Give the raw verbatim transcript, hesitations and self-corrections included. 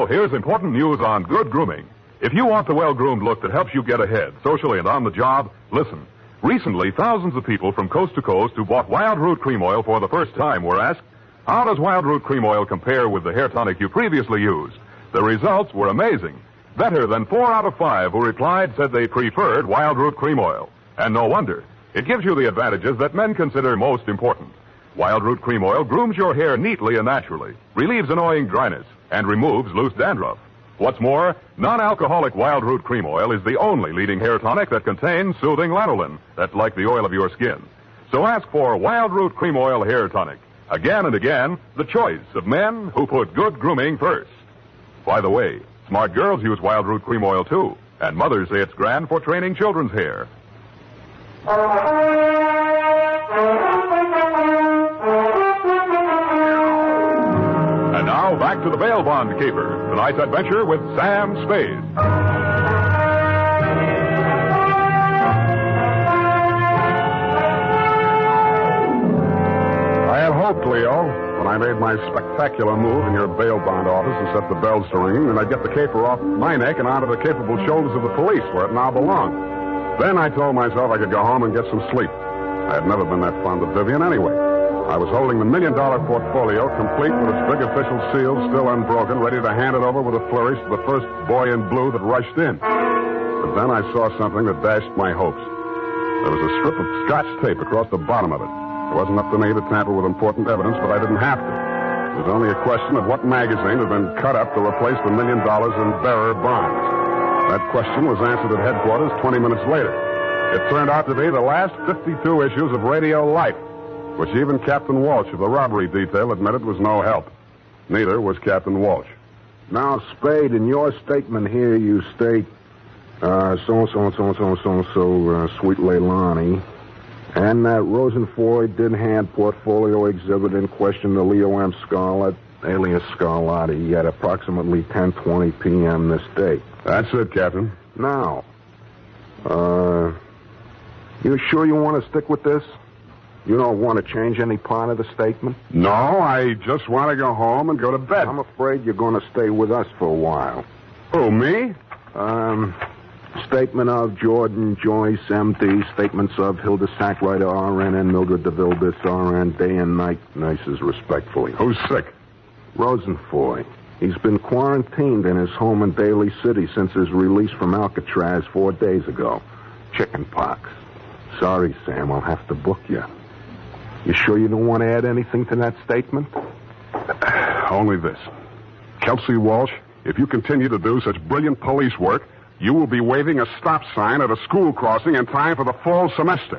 Now, here's important news on good grooming. If you want the well-groomed look that helps you get ahead, socially and on the job, listen. Recently, thousands of people from coast to coast who bought Wild Root Cream Oil for the first time were asked, how does Wild Root Cream Oil compare with the hair tonic you previously used? The results were amazing. Better than four out of five who replied said they preferred Wild Root Cream Oil. And no wonder. It gives you the advantages that men consider most important. Wild Root Cream Oil grooms your hair neatly and naturally, relieves annoying dryness, and removes loose dandruff. What's more, non-alcoholic Wild Root Cream Oil is the only leading hair tonic that contains soothing lanolin. That's like the oil of your skin. So ask for Wild Root Cream Oil Hair Tonic. Again and again, the choice of men who put good grooming first. By the way, smart girls use Wild Root Cream Oil too, and mothers say it's grand for training children's hair. And now, back to the bail bond caper. Tonight's adventure with Sam Spade. I had hoped, Leo, when I made my spectacular move in your bail bond office and set the bells to ringing, that I'd get the caper off my neck and onto the capable shoulders of the police, where it now belonged. Then I told myself I could go home and get some sleep. I had never been that fond of Vivian anyway. I was holding the million-dollar portfolio, complete with its big official seal still unbroken, ready to hand it over with a flourish to the first boy in blue that rushed in. But then I saw something that dashed my hopes. There was a strip of Scotch tape across the bottom of it. It wasn't up to me to tamper with important evidence, but I didn't have to. It was only a question of what magazine had been cut up to replace the million dollars in bearer bonds. That question was answered at headquarters twenty minutes later. It turned out to be the last fifty-two issues of Radio Life, which even Captain Walsh of the robbery detail admitted was no help. Neither was Captain Walsh. Now, Spade, in your statement here, you state, uh, so-and-so and so-and-so and so-and-so, uh, Sweet Leilani, and that Rosenfoy did hand portfolio exhibit in question to Leo M. Scarlett, alias Scarlatti, at approximately ten twenty p.m. this day. That's it, Captain. Now, uh, you sure you want to stick with this? You don't want to change any part of the statement? No, I just want to go home and go to bed. I'm afraid you're going to stay with us for a while. Who, me? Um, statement of Jordan Joyce, M D. Statements of Hilda Sackwriter, R N, and Mildred DeVille, this R N, day and night nurses, respectfully. Who's sick? Rosenfoy. He's been quarantined in his home in Daly City since his release from Alcatraz four days ago. Chicken pox. Sorry, Sam, I'll have to book you. You sure you don't want to add anything to that statement? Only this. Kelsey Walsh, if you continue to do such brilliant police work, you will be waving a stop sign at a school crossing in time for the fall semester.